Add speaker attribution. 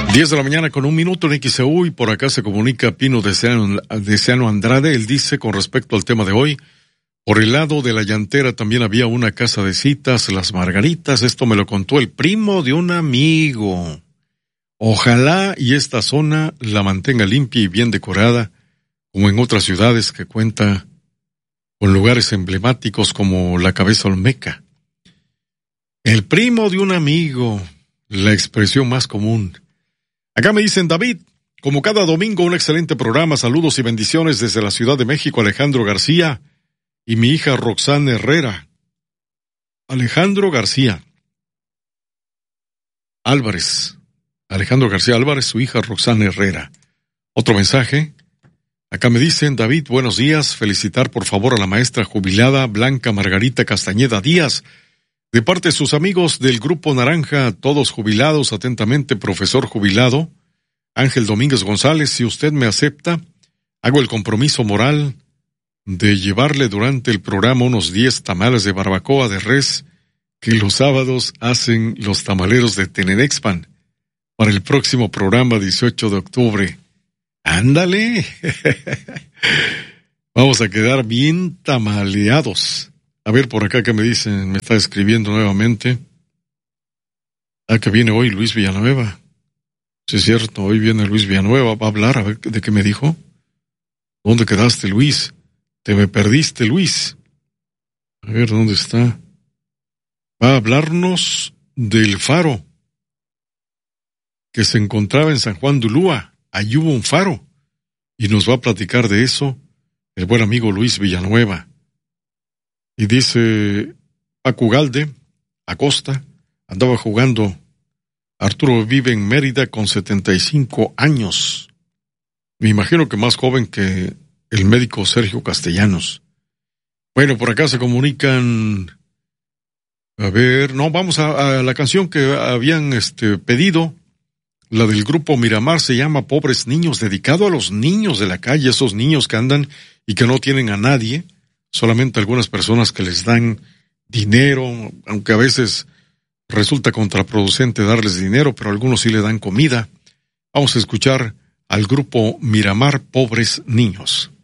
Speaker 1: 10 de la mañana con 1 minuto en XEU, y por acá se comunica Pino Deseano Andrade. Él dice, con respecto al tema de hoy, por el lado de la llantera también había una casa de citas, Las Margaritas. Esto me lo contó el primo de un amigo. Ojalá y esta zona la mantenga limpia y bien decorada, como en otras ciudades que cuenta con lugares emblemáticos como la Cabeza Olmeca. El primo de un amigo, la expresión más común. Acá me dicen, David, como cada domingo, un excelente programa. Saludos y bendiciones desde la Ciudad de México, Alejandro García y mi hija Roxana Herrera. Alejandro García Álvarez. Alejandro García Álvarez, su hija Roxana Herrera. Otro mensaje. Acá me dicen, David, buenos días. Felicitar por favor a la maestra jubilada Blanca Margarita Castañeda Díaz, de parte de sus amigos del Grupo Naranja, todos jubilados. Atentamente, profesor jubilado Ángel Domínguez González. Si usted me acepta, hago el compromiso moral de llevarle durante el programa unos 10 tamales de barbacoa de res que los sábados hacen los tamaleros de Tenenexpan para el próximo programa 18 de octubre. ¡Ándale! Vamos a quedar bien tamaleados. A ver, por acá que me dicen, me está escribiendo nuevamente. Que viene hoy Luis Villanueva. Sí, es cierto, hoy viene Luis Villanueva. Va a hablar, a ver, ¿de qué me dijo? ¿Dónde quedaste, Luis? Te me perdiste, Luis. A ver, ¿dónde está? Va a hablarnos del faro que se encontraba en San Juan de Ulúa. Allí hubo un faro. Y nos va a platicar de eso el buen amigo Luis Villanueva. Y dice Paco Galde Acosta, andaba jugando. Arturo vive en Mérida con 75 años. Me imagino que más joven que el médico Sergio Castellanos. Bueno, por acá se comunican. A ver, no, vamos a la canción que habían pedido. La del grupo Miramar se llama Pobres Niños, dedicado a los niños de la calle, esos niños que andan y que no tienen a nadie. Solamente algunas personas que les dan dinero, aunque a veces resulta contraproducente darles dinero, pero algunos sí le dan comida. Vamos a escuchar al grupo Miramar, Pobres Niños.